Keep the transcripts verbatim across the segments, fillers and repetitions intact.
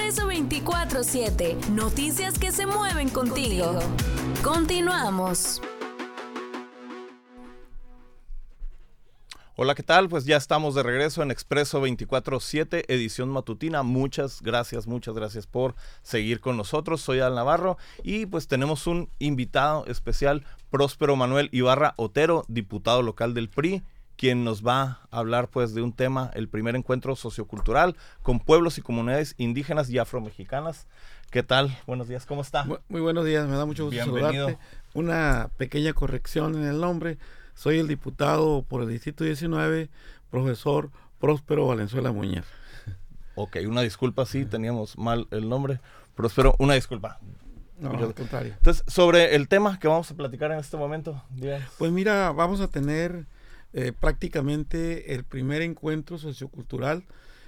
Expreso veinticuatro siete. Noticias que se mueven contigo. Continuamos. Hola, ¿qué tal? Pues ya estamos de regreso en Expreso veinticuatro siete, edición matutina. Muchas gracias, muchas gracias por seguir con nosotros. Soy Al Navarro y pues tenemos un invitado especial, Próspero Manuel Ibarra Otero, diputado local del P R I, quien nos va a hablar pues de un tema, el primer encuentro sociocultural con pueblos y comunidades indígenas y afromexicanas. ¿Qué tal? Buenos días, ¿cómo está? Muy, muy buenos días, me da mucho gusto Bienvenido. saludarte. Una pequeña corrección en el nombre. Soy el diputado por el Distrito diecinueve, profesor Próspero Valenzuela Muñer. Ok, una disculpa, sí, teníamos mal el nombre. Próspero, una disculpa. No, al contrario. Entonces, sobre el tema que vamos a platicar en este momento, díganos. Pues mira, vamos a tener eh, prácticamente el primer encuentro sociocultural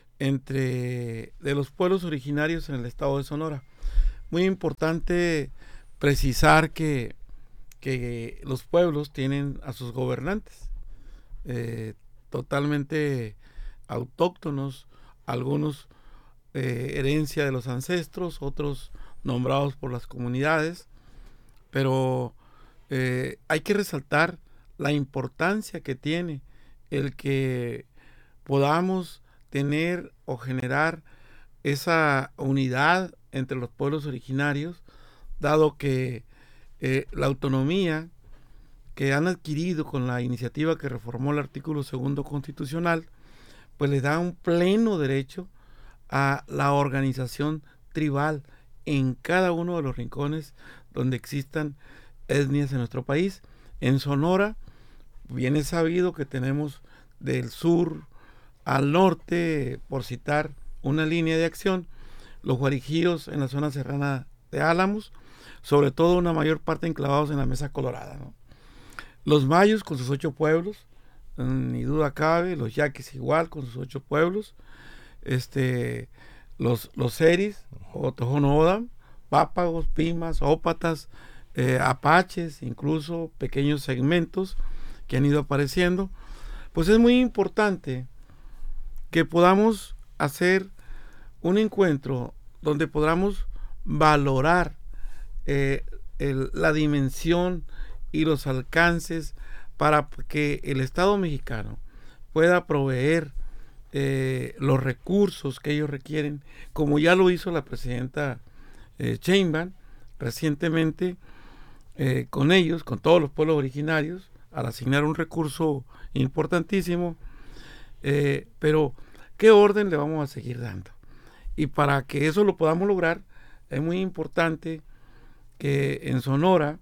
entre de los pueblos originarios en el estado de Sonora. Muy importante precisar que que los pueblos tienen a sus gobernantes eh, totalmente autóctonos, algunos eh, herencia de los ancestros, otros nombrados por las comunidades, pero eh, hay que resaltar la importancia que tiene el que podamos tener o generar esa unidad entre los pueblos originarios, dado que Eh, la autonomía que han adquirido con la iniciativa que reformó el artículo segundo constitucional, pues les da un pleno derecho a la organización tribal en cada uno de los rincones donde existan etnias en nuestro país. En Sonora, bien es sabido que tenemos del sur al norte, por citar una línea de acción, los guarijíos en la zona serrana de Álamos, sobre todo una mayor parte enclavados en la Mesa Colorada, ¿no? Los mayos con sus ocho pueblos, ni duda cabe, los yaquis igual con sus ocho pueblos, este, los, los seris, o Tojonodam, pápagos, pimas, ópatas, eh, apaches, incluso pequeños segmentos que han ido apareciendo. Pues es muy importante que podamos hacer un encuentro donde podamos valorar Eh, el, la dimensión y los alcances para que el Estado mexicano pueda proveer eh, los recursos que ellos requieren, como ya lo hizo la presidenta eh, Sheinbaum recientemente eh, con ellos, con todos los pueblos originarios, al asignar un recurso importantísimo, eh, pero ¿qué orden le vamos a seguir dando? Y para que eso lo podamos lograr, es muy importante que en Sonora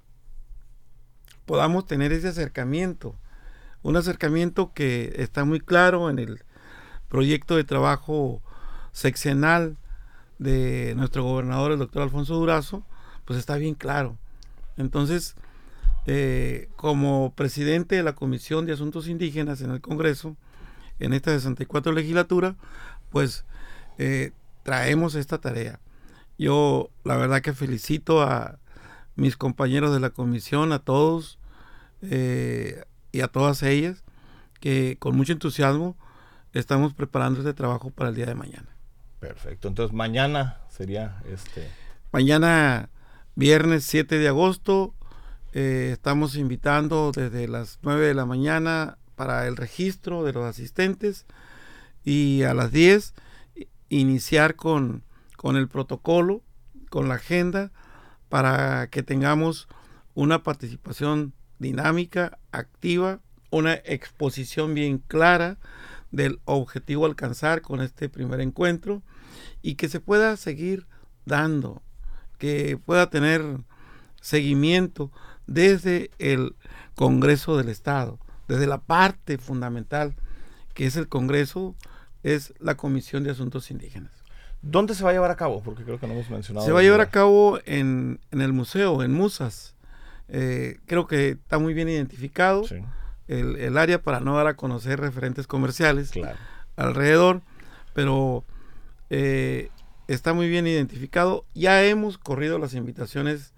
podamos tener ese acercamiento, un acercamiento que está muy claro en el proyecto de trabajo sexenal de nuestro gobernador, el doctor Alfonso Durazo, pues está bien claro. Entonces, eh, como presidente de la Comisión de Asuntos Indígenas en el Congreso, en esta sesenta y cuatro legislatura, pues eh, traemos esta tarea. Yo la verdad que felicito a mis compañeros de la comisión, a todos eh, y a todas ellas, que con mucho entusiasmo estamos preparando este trabajo para el día de mañana. Perfecto, entonces mañana sería este... Mañana, viernes siete de agosto, eh, estamos invitando desde las nueve de la mañana para el registro de los asistentes y a las diez iniciar con, con el protocolo, con la agenda, para que tengamos una participación dinámica, activa, una exposición bien clara del objetivo a alcanzar con este primer encuentro y que se pueda seguir dando, que pueda tener seguimiento desde el Congreso del Estado, desde la parte fundamental que es el Congreso, es la Comisión de Asuntos Indígenas. ¿Dónde se va a llevar a cabo? Porque creo que no hemos mencionado. Se va a llevar a cabo en, en el museo, en Musas. Eh, creo que está muy bien identificado sí. el, el área para no dar a conocer referentes comerciales claro. alrededor, pero eh, está muy bien identificado. Ya hemos corrido las invitaciones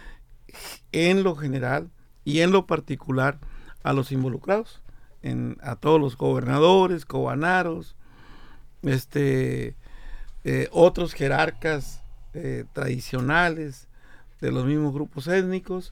en lo general y en lo particular a los involucrados, en, a todos los gobernadores, cobanaros, este... eh, otros jerarcas eh, tradicionales de los mismos grupos étnicos,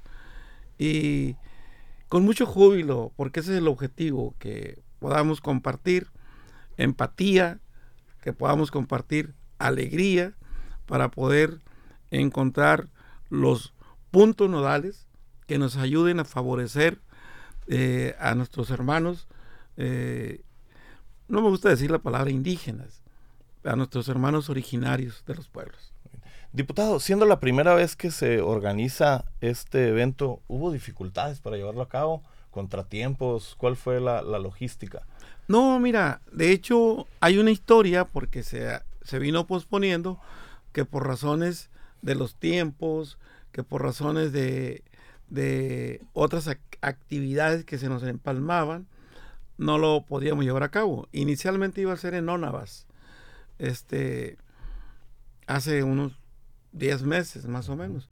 y con mucho júbilo, porque ese es el objetivo, que podamos compartir empatía, que podamos compartir alegría, para poder encontrar los puntos nodales que nos ayuden a favorecer eh, a nuestros hermanos, eh, no me gusta decir la palabra indígenas, a nuestros hermanos originarios de los pueblos. Diputado, siendo la primera vez que se organiza este evento, ¿hubo dificultades para llevarlo a cabo? ¿Contratiempos? ¿Cuál fue la, la logística? No, mira, de hecho hay una historia, porque se, se vino posponiendo, que por razones de los tiempos, que por razones de, de otras ac actividades que se nos empalmaban, no lo podíamos llevar a cabo. Inicialmente iba a ser en Ónavas, este, hace unos diez meses más o menos.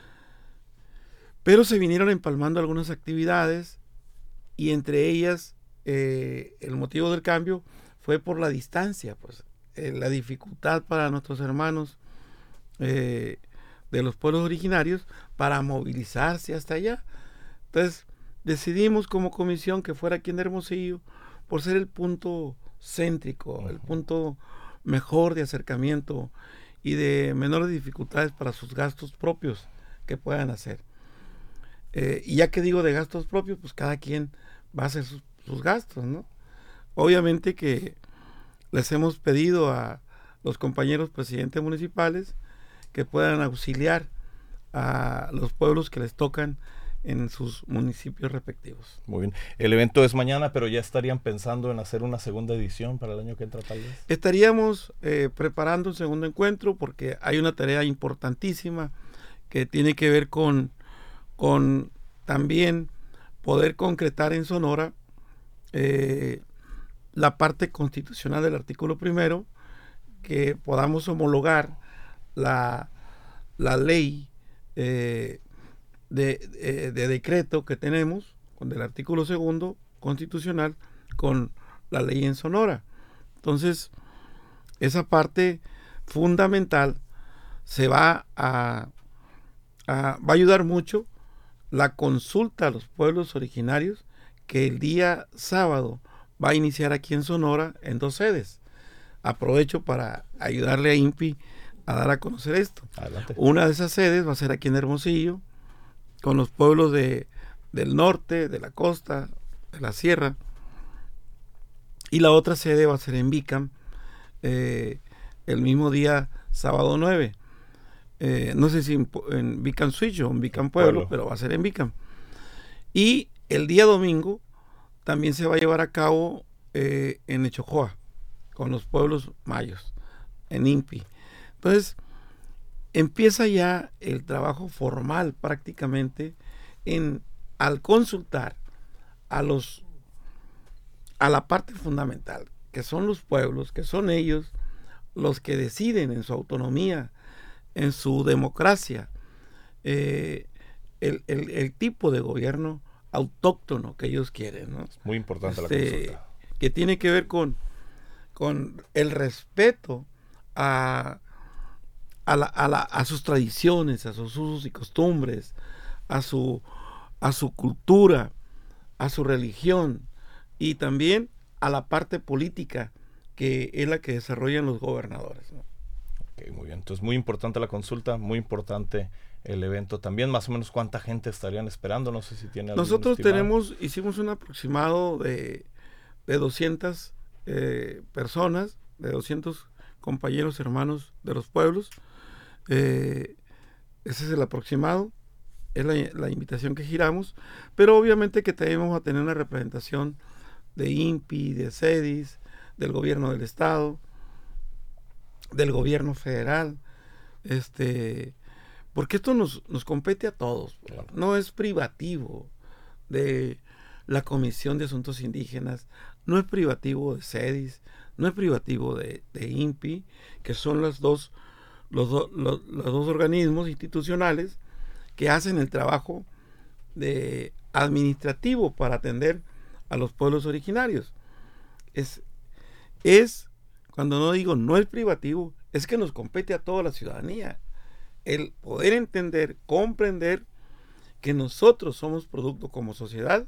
Pero se vinieron empalmando algunas actividades, y entre ellas eh, el motivo del cambio fue por la distancia, pues eh, la dificultad para nuestros hermanos eh, de los pueblos originarios para movilizarse hasta allá. Entonces decidimos como comisión que fuera aquí en Hermosillo, por ser el punto céntrico, uh-huh. el punto mejor de acercamiento y de menores dificultades para sus gastos propios que puedan hacer. Eh, y ya que digo de gastos propios, pues cada quien va a hacer sus, sus gastos, ¿no? Obviamente que les hemos pedido a los compañeros presidentes municipales que puedan auxiliar a los pueblos que les tocan en sus municipios respectivos. Muy bien. El evento es mañana, pero ya estarían pensando en hacer una segunda edición para el año que entra, tal vez. Estaríamos eh, preparando un segundo encuentro, porque hay una tarea importantísima que tiene que ver con, con también poder concretar en Sonora eh, la parte constitucional del artículo primero, que podamos homologar la, la ley eh, De, de, de decreto que tenemos con el artículo segundo constitucional con la ley en Sonora. Entonces esa parte fundamental se va a, a va a ayudar mucho la consulta a los pueblos originarios, que el día sábado va a iniciar aquí en Sonora en dos sedes. Aprovecho para ayudarle a I N P I a dar a conocer esto. Adelante. Una de esas sedes va a ser aquí en Hermosillo, con los pueblos de, del norte, de la costa, de la sierra, y la otra sede va a ser en Bicam, eh, el mismo día sábado nueve. Eh, no sé si en, en Bicam Switch o en Bicam Pueblo, Pueblo, pero va a ser en Bicam. Y el día domingo también se va a llevar a cabo eh, en Echojoa, con los pueblos mayos, en I N P I. Entonces, empieza ya el trabajo formal prácticamente en al consultar a los a la parte fundamental, que son los pueblos, que son ellos los que deciden en su autonomía, en su democracia, eh, el, el, el tipo de gobierno autóctono que ellos quieren, ¿no? Es muy importante este, la consulta. Que tiene que ver con, con el respeto a A, la, a, la, a sus tradiciones, a sus usos y costumbres, a su, a su cultura, a su religión, y también a la parte política, que es la que desarrollan los gobernadores, ¿no? Okay, muy bien. Entonces, muy importante la consulta, muy importante el evento también. Más o menos, ¿cuánta gente estarían esperando? No sé si tiene algún Nosotros estimado. tenemos, hicimos un aproximado de, de doscientas eh, personas, de doscientos compañeros, hermanos de los pueblos. Eh, ese es el aproximado, es la, la invitación que giramos, pero obviamente que también vamos a tener una representación de I N P I, de CEDIS, del gobierno del estado, del gobierno federal, este, porque esto nos, nos compete a todos, claro. No es privativo de la Comisión de Asuntos Indígenas, no es privativo de CEDIS, no es privativo de, de I N P I, que son las dos Los, do, los, los dos organismos institucionales que hacen el trabajo de administrativo para atender a los pueblos originarios. Es, es, cuando no digo no es privativo, es que nos compete a toda la ciudadanía el poder entender, comprender que nosotros somos producto como sociedad,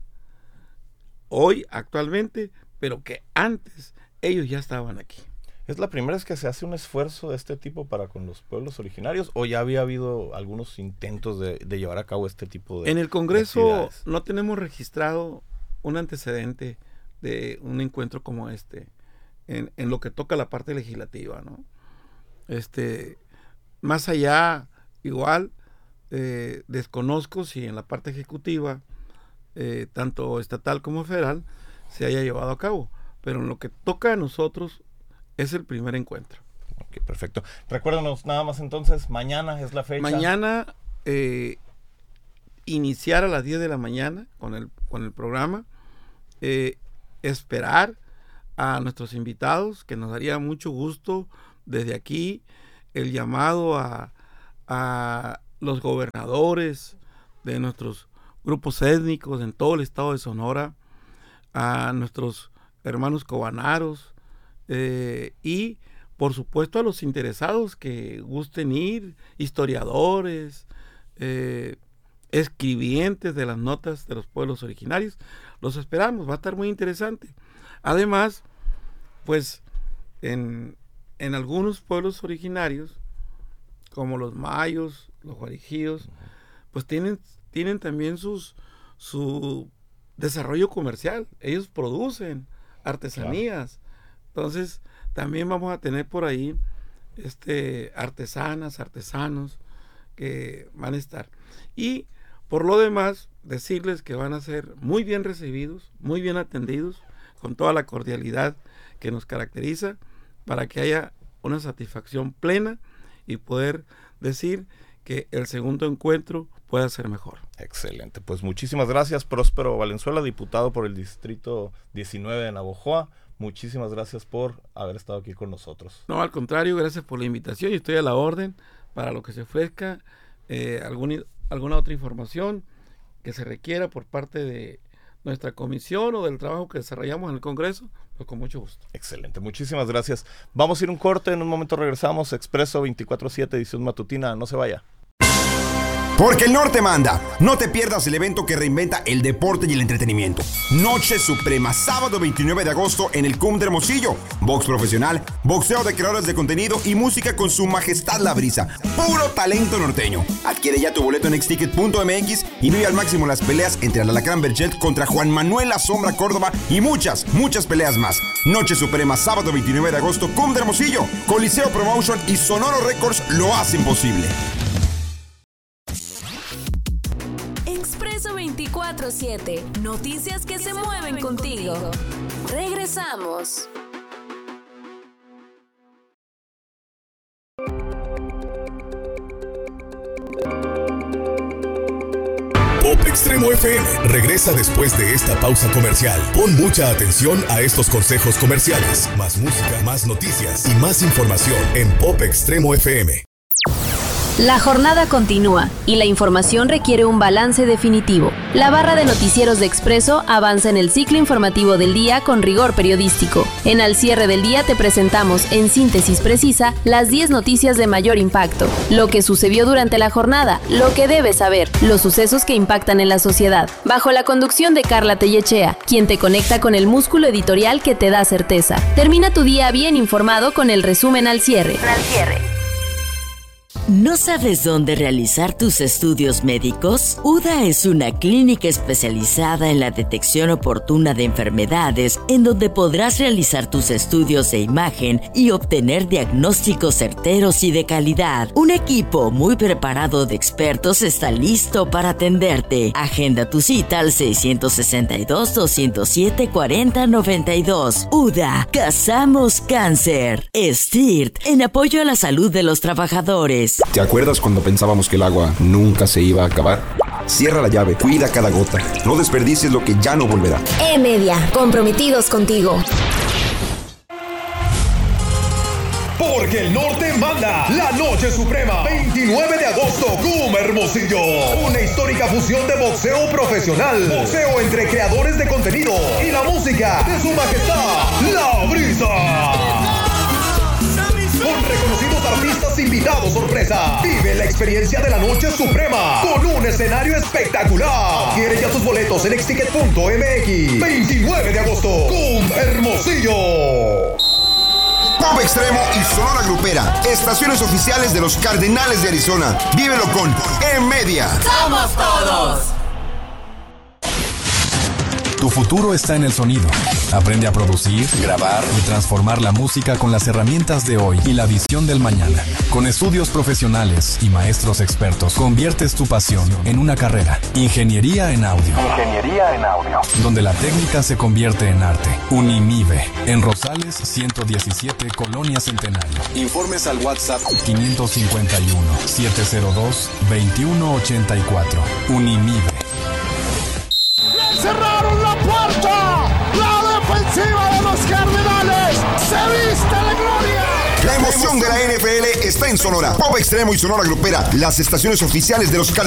hoy, actualmente, pero que antes ellos ya estaban aquí. ¿Es la primera vez que se hace un esfuerzo de este tipo para con los pueblos originarios o ya había habido algunos intentos de, de llevar a cabo este tipo de En el Congreso de actividades? no tenemos registrado un antecedente de un encuentro como este en, en lo que toca la parte legislativa, ¿no? Este, más allá, igual, eh, desconozco si en la parte ejecutiva, eh, tanto estatal como federal, se haya llevado a cabo, pero en lo que toca a nosotros es el primer encuentro. Ok, perfecto. Recuérdanos nada más entonces, mañana es la fecha. Mañana eh, iniciar a las diez de la mañana con el, con el programa, eh, esperar a nuestros invitados, que nos daría mucho gusto desde aquí, el llamado a, a los gobernadores de nuestros grupos étnicos en todo el estado de Sonora, a nuestros hermanos cobanaros, Eh, y por supuesto a los interesados que gusten ir, historiadores, eh, escribientes de las notas de los pueblos originarios, los esperamos, va a estar muy interesante. Además, pues en, en algunos pueblos originarios, como los mayos, los guarijíos, pues tienen, tienen también sus, su desarrollo comercial, ellos producen artesanías. Claro. Entonces, también vamos a tener por ahí este, artesanas, artesanos que van a estar. Y por lo demás, decirles que van a ser muy bien recibidos, muy bien atendidos, con toda la cordialidad que nos caracteriza, para que haya una satisfacción plena y poder decir que el segundo encuentro pueda ser mejor. Excelente, pues muchísimas gracias, Próspero Valenzuela, diputado por el Distrito diecinueve de Navojoa. Muchísimas gracias por haber estado aquí con nosotros. No, al contrario, gracias por la invitación y estoy a la orden para lo que se ofrezca, eh, algún, alguna otra información que se requiera por parte de nuestra comisión o del trabajo que desarrollamos en el Congreso, pues con mucho gusto. Excelente, muchísimas gracias. Vamos a ir un corte, en un momento regresamos. Expreso veinticuatro siete, edición matutina, no se vaya. Porque el norte manda. No te pierdas el evento que reinventa el deporte y el entretenimiento. Noche Suprema, sábado veintinueve de agosto en el C U M de Hermosillo. Box profesional, boxeo de creadores de contenido y música con su majestad La Brisa. Puro talento norteño. Adquiere ya tu boleto en exticket punto m x y vive al máximo las peleas entre el Alacrán Berchet contra Juan Manuel La Sombra Córdoba y muchas, muchas peleas más. Noche Suprema, sábado veintinueve de agosto, C U M de Hermosillo. Coliseo Promotion y Sonoro Records lo hacen posible. Expreso veinticuatro siete. Noticias que, que se, se mueven, mueven contigo. contigo. Regresamos. Pop Extremo F M regresa después de esta pausa comercial. Pon mucha atención a estos consejos comerciales. Más música, más noticias y más información en Pop Extremo F M. La jornada continúa y la información requiere un balance definitivo. La barra de noticieros de Expreso avanza en el ciclo informativo del día con rigor periodístico. En Al Cierre del Día te presentamos, en síntesis precisa, las diez noticias de mayor impacto, lo que sucedió durante la jornada, lo que debes saber, los sucesos que impactan en la sociedad, bajo la conducción de Carla Tellechea, quien te conecta con el músculo editorial que te da certeza. Termina tu día bien informado con el resumen Al Cierre. Al Cierre. ¿No sabes dónde realizar tus estudios médicos? U D A es una clínica especializada en la detección oportuna de enfermedades, en donde podrás realizar tus estudios de imagen y obtener diagnósticos certeros y de calidad. Un equipo muy preparado de expertos está listo para atenderte. Agenda tu cita al seiscientos sesenta y dos, doscientos siete, cuarenta, noventa y dos. U D A, cazamos cáncer. S T I R T, en apoyo a la salud de los trabajadores. ¿Te acuerdas cuando pensábamos que el agua nunca se iba a acabar? Cierra la llave, cuida cada gota. No desperdicies lo que ya no volverá. E-Media, comprometidos contigo. Porque el norte manda. La Noche Suprema, veintinueve de agosto, C U M Hermosillo. Una histórica fusión de boxeo profesional, boxeo entre creadores de contenido y la música de su majestad La Brisa. Con reconocidos invitado sorpresa. Vive la experiencia de la Noche Suprema con un escenario espectacular. Adquiere ya tus boletos en exticket punto m x. veintinueve de agosto, Cum Hermosillo. Pop Extremo y Sonora Grupera, estaciones oficiales de los Cardenales de Arizona. Vívelo con E-Media. ¡Somos todos! Tu futuro está en el sonido. Aprende a producir, grabar y transformar la música con las herramientas de hoy y la visión del mañana. Con estudios profesionales y maestros expertos, conviertes tu pasión en una carrera. Ingeniería en audio. Ingeniería en audio. Donde la técnica se convierte en arte. Unimive. En Rosales ciento diecisiete, Colonia Centenario. Informes al WhatsApp quinientos cincuenta y uno, setecientos dos, veintiuno ochenta y cuatro. Unimive. Cerraron la puerta. La defensiva de los Cardenales se viste de gloria. La emoción de la N F L está en Sonora. Pop Extremo y Sonora Grupera, las estaciones oficiales de los Cardenales.